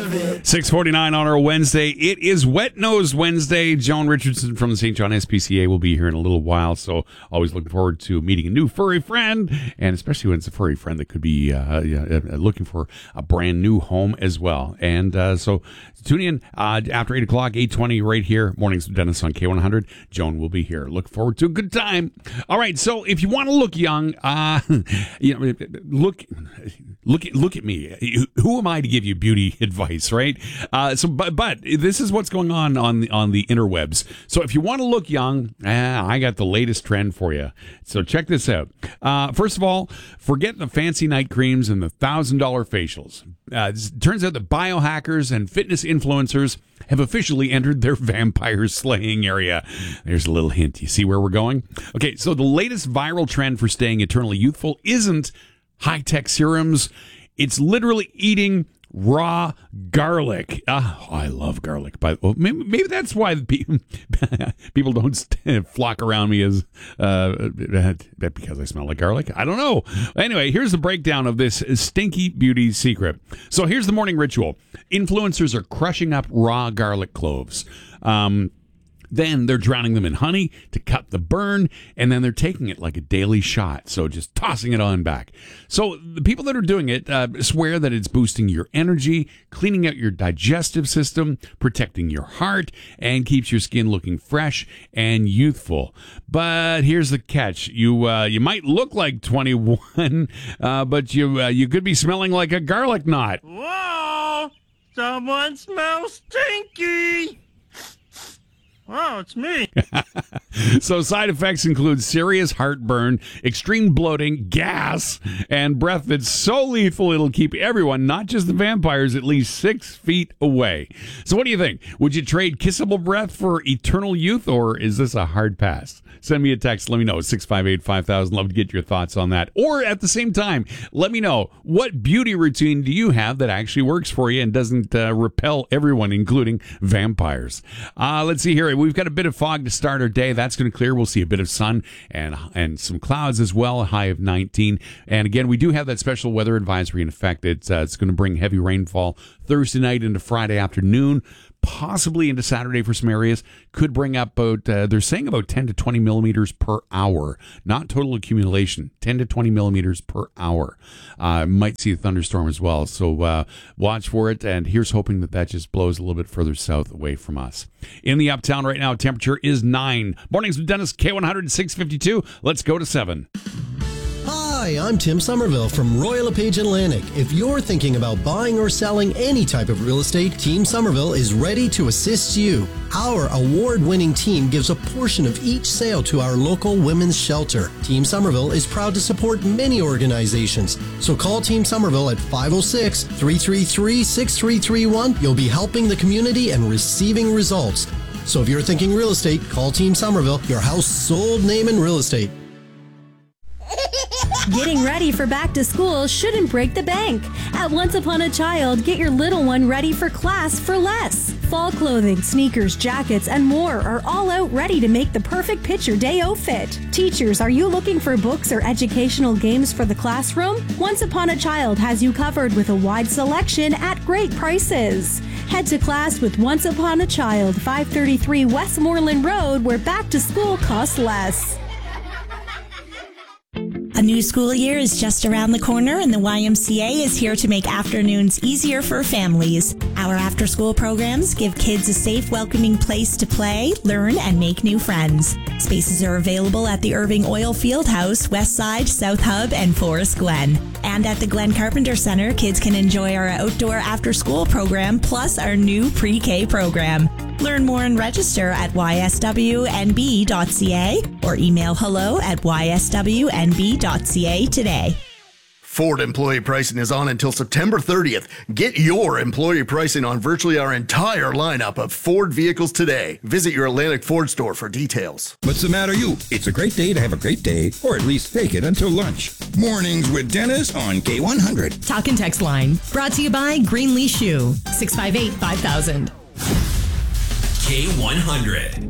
of it. 6:49 on our Wednesday. It is Wet Nose Wednesday. Joan Richardson from the St. John SPCA will be here in a little while, so always looking forward to meeting a new furry friend, and especially when it's a furry friend that could be looking for a brand new home as well. And so tune in after 8 o'clock, 8:20 right here. Mornings with Dennis on K100. Joan will be here. Look forward to a good time. All right, so if you want to look young, look at me. Who am I to give you beauty advice, right? But this is what's going on the interwebs. So if you want to look young, I got the latest trend for you. So check this out. First of all, forget the fancy night creams and the $1,000 facials. It turns out that biohackers and fitness influencers have officially entered their vampire slaying area. There's a little hint. You see where we're going? Okay, so the latest viral trend for staying eternally youthful isn't high-tech serums. It's literally eating raw garlic. I love garlic. But maybe that's why people don't flock around me as because I smell like garlic. I don't know. Anyway, here's the breakdown of this stinky beauty secret. So here's the morning ritual. Influencers are crushing up raw garlic cloves. Then they're drowning them in honey to cut the burn, and then they're taking it like a daily shot, so just tossing it on back. So the people that are doing it swear that it's boosting your energy, cleaning out your digestive system, protecting your heart, and keeps your skin looking fresh and youthful. But here's the catch. You might look like 21, but you could be smelling like a garlic knot. Whoa! Someone smells stinky! Oh, it's me. So side effects include serious heartburn, extreme bloating, gas, and breath that's so lethal it'll keep everyone, not just the vampires, at least 6 feet away. So what do you think? Would you trade kissable breath for eternal youth, or is this a hard pass? Send me a text. Let me know. 658-5000. Love to get your thoughts on that. Or at the same time, let me know, what beauty routine do you have that actually works for you and doesn't repel everyone, including vampires? Let's see here. We've got a bit of fog to start our day. That's going to clear. We'll see a bit of sun and some clouds as well, a high of 19. And again, we do have that special weather advisory in effect. It's going to bring heavy rainfall Thursday night into Friday afternoon, possibly into Saturday for some areas. Could bring up about, they're saying about 10 to 20 millimeters per hour. Not total accumulation, 10 to 20 millimeters per hour. Might see a thunderstorm as well. So watch for it. And here's hoping that just blows a little bit further south away from us. In the uptown right now, temperature is 9. Mornings with Dennis, K100, 652. Let's go to 7. Hi, I'm Tim Somerville from Royal LePage Atlantic. If you're thinking about buying or selling any type of real estate, Team Somerville is ready to assist you. Our award-winning team gives a portion of each sale to our local women's shelter. Team Somerville is proud to support many organizations. So call Team Somerville at 506-333-6331. You'll be helping the community and receiving results. So if you're thinking real estate, call Team Somerville, your household name in real estate. Getting ready for back to school shouldn't break the bank. At Once Upon a Child, get your little one ready for class for less. Fall clothing, sneakers, jackets, and more are all out ready to make the perfect picture day outfit. Teachers, are you looking for books or educational games for the classroom? Once Upon a Child has you covered with a wide selection at great prices. Head to class with Once Upon a Child, 533 Westmoreland Road, where back to school costs less. A new school year is just around the corner, and the YMCA is here to make afternoons easier for families. Our after-school programs give kids a safe, welcoming place to play, learn, and make new friends. Spaces are available at the Irving Oil Field House, Westside, South Hub, and Forest Glen. And at the Glen Carpenter Center, kids can enjoy our outdoor after-school program, plus our new pre-K program. Learn more and register at yswnb.ca or email hello@yswnb.ca today. Ford employee pricing is on until September 30th. Get your employee pricing on virtually our entire lineup of Ford vehicles today. Visit your Atlantic Ford store for details. What's the matter, you? It's a great day to have a great day, or at least fake it until lunch. Mornings with Dennis on K100. Talk and text line. Brought to you by Greenlee Shoe. 658-5000. K100.